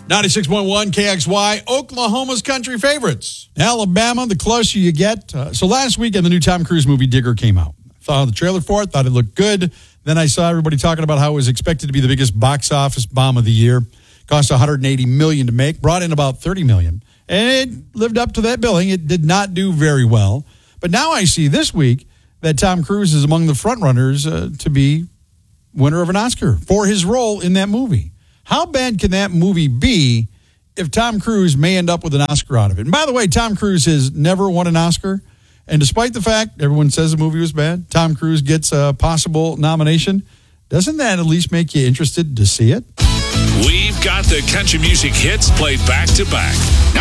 96.1 KXY, Oklahoma's country favorites. Alabama, the closer you get. So last weekend, the new Tom Cruise movie Digger came out. I saw the trailer for it, thought it looked good. Then I saw everybody talking about how it was expected to be the biggest box office bomb of the year. Cost $180 million to make, brought in about $30 million. And it lived up to that billing. It did not do very well. But now I see this week that Tom Cruise is among the frontrunners to be winner of an Oscar for his role in that movie. How bad can that movie be if Tom Cruise may end up with an Oscar out of it? And by the way, Tom Cruise has never won an Oscar. And despite the fact everyone says the movie was bad, Tom Cruise gets a possible nomination. Doesn't that at least make you interested to see it? We've got the country music hits played back to back.